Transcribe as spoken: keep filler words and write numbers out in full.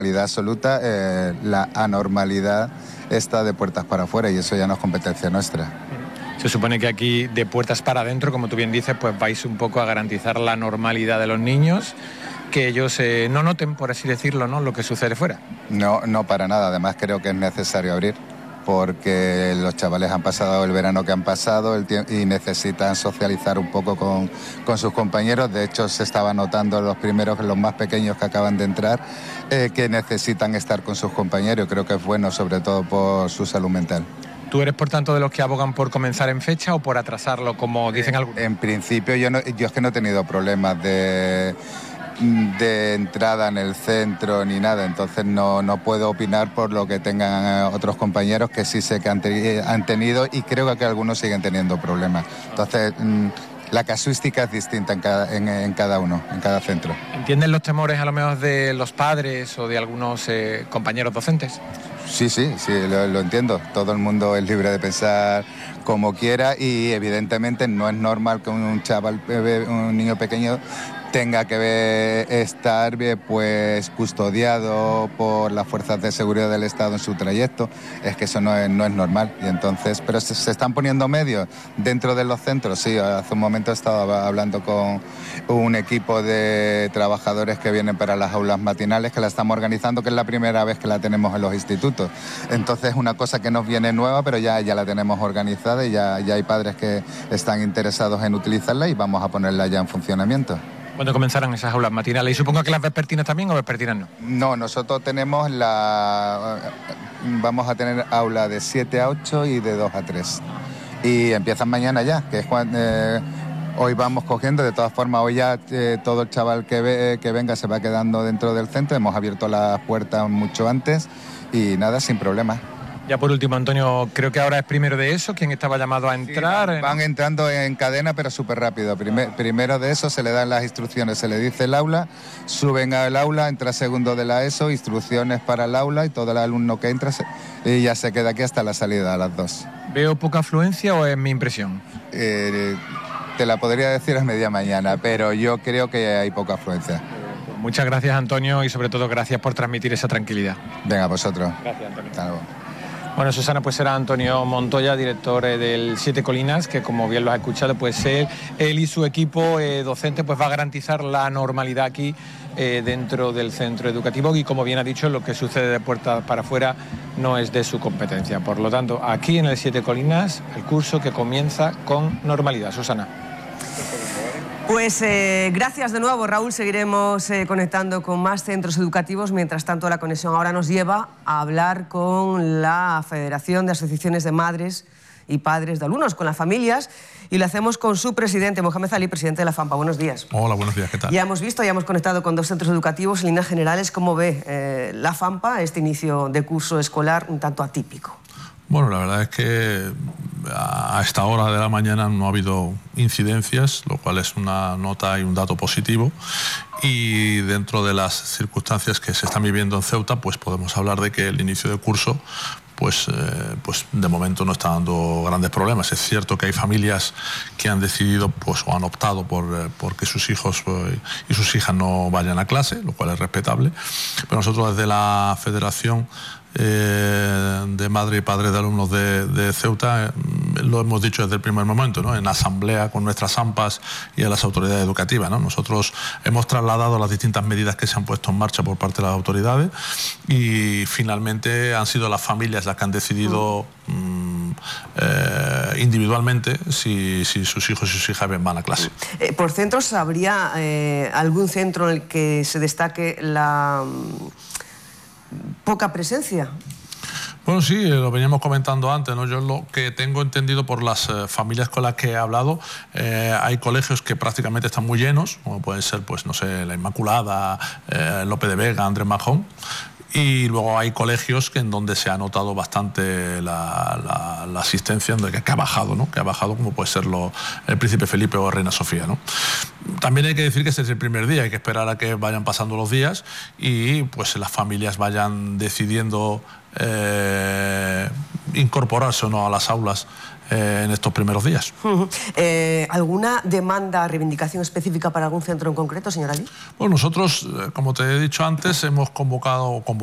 normalidad absoluta, eh, la anormalidad está de puertas para afuera y eso ya no es competencia nuestra. Se supone que aquí de puertas para adentro, como tú bien dices, pues vais un poco a garantizar la normalidad de los niños, que ellos eh, no noten, por así decirlo, ¿no?, lo que sucede fuera. No, no para nada, además creo que es necesario abrir, porque los chavales han pasado el verano que han pasado el y necesitan socializar un poco con, con sus compañeros. De hecho, se estaba notando los primeros, los más pequeños que acaban de entrar, eh, que necesitan estar con sus compañeros. Creo que es bueno, sobre todo por su salud mental. ¿Tú eres, por tanto, de los que abogan por comenzar en fecha o por atrasarlo, como dicen algunos? En principio, yo, no, yo es que no he tenido problemas de... de entrada en el centro ni nada, entonces no, no puedo opinar por lo que tengan otros compañeros que sí sé que han, te, han tenido y creo que algunos siguen teniendo problemas. Entonces la casuística es distinta en cada, en, en cada uno, en cada centro. ¿Entienden los temores a lo mejor de los padres o de algunos eh, compañeros docentes? Sí, sí, sí, lo, lo entiendo. Todo el mundo es libre de pensar como quiera y evidentemente no es normal que un chaval, un niño pequeño tenga que ver, estar pues custodiado por las fuerzas de seguridad del Estado en su trayecto. Es que eso no es, no es normal. Y entonces, pero se, se están poniendo medios dentro de los centros. Sí, hace un momento he estado hablando con un equipo de trabajadores que vienen para las aulas matinales, que la estamos organizando, que es la primera vez que la tenemos en los institutos. Entonces es una cosa que nos viene nueva, pero ya, ya la tenemos organizada y ya, ya hay padres que están interesados en utilizarla y vamos a ponerla ya en funcionamiento. ¿Cuándo comenzarán esas aulas matinales? Y supongo que las vespertinas también, ¿o vespertinas no? No, nosotros tenemos la... Vamos a tener aula de siete a ocho y de dos a tres. Y empiezan mañana ya, que es cuando... Eh, hoy vamos cogiendo, de todas formas, hoy ya eh, todo el chaval que, ve, que venga se va quedando dentro del centro. Hemos abierto las puertas mucho antes y nada, sin problema. Ya por último, Antonio, creo que ahora es primero de eso, quien estaba llamado a entrar. Sí, van, van entrando en cadena, pero súper rápido. Primer, primero de eso se le dan las instrucciones, se le dice el aula, suben al aula, entra segundo de la ESO, instrucciones para el aula y todo el alumno que entra se, y ya se queda aquí hasta la salida a las dos. ¿Veo poca afluencia o es mi impresión? Eh, te la podría decir a media mañana, pero yo creo que hay poca afluencia. Muchas gracias, Antonio, y sobre todo gracias por transmitir esa tranquilidad. Venga, vosotros. Gracias, Antonio. Hasta luego. Bueno, Susana, pues era Antonio Montoya, director eh, del Siete Colinas, que como bien lo has escuchado, pues él, él y su equipo eh, docente pues va a garantizar la normalidad aquí eh, dentro del centro educativo y, como bien ha dicho, lo que sucede de puertas para afuera no es de su competencia. Por lo tanto, aquí en el Siete Colinas, el curso que comienza con normalidad. Susana. Pues eh, gracias de nuevo, Raúl. Seguiremos eh, conectando con más centros educativos. Mientras tanto, la conexión ahora nos lleva a hablar con la Federación de Asociaciones de Madres y Padres de Alumnos, con las familias, y lo hacemos con su presidente, Mohamed Ali, presidente de la FAMPA. Buenos días. Hola, buenos días, ¿qué tal? Ya hemos visto, ya hemos conectado con dos centros educativos. En líneas generales, ¿cómo ve eh, la FAMPA este inicio de curso escolar un tanto atípico? Bueno, la verdad es que a esta hora de la mañana no ha habido incidencias, lo cual es una nota y un dato positivo. Y dentro de las circunstancias que se están viviendo en Ceuta, pues podemos hablar de que el inicio de curso pues, eh, pues de momento no está dando grandes problemas. Es cierto que hay familias que han decidido pues, o han optado por, eh, por que sus hijos eh, y sus hijas no vayan a clase, lo cual es respetable. Pero nosotros desde la Federación Eh, de Madre y Padres de Alumnos de, de Ceuta, eh, lo hemos dicho desde el primer momento, ¿no? En asamblea con nuestras AMPAs y a las autoridades educativas, ¿no? Nosotros hemos trasladado las distintas medidas que se han puesto en marcha por parte de las autoridades y finalmente han sido las familias las que han decidido mm, eh, individualmente si, si sus hijos y sus hijas van a clase. Eh, ¿Por centros habría eh, algún centro en el que se destaque la poca presencia? Bueno, sí, lo veníamos comentando antes, ¿no? Yo lo que tengo entendido por las eh, familias con las que he hablado, eh, hay colegios que prácticamente están muy llenos, como pueden ser, pues no sé, La Inmaculada, eh, Lope de Vega, Andrés Majón. Y luego hay colegios que en donde se ha notado bastante la, la, la asistencia, que, que ha bajado, ¿no? Que ha bajado, como puede ser lo, el Príncipe Felipe o Reina Sofía, ¿no? También hay que decir que este es el primer día, hay que esperar a que vayan pasando los días y pues las familias vayan decidiendo eh, incorporarse o no a las aulas eh, en estos primeros días. Uh-huh. eh, ¿Alguna demanda, reivindicación específica para algún centro en concreto, señora Lee? Pues nosotros, como te he dicho antes, hemos convocado...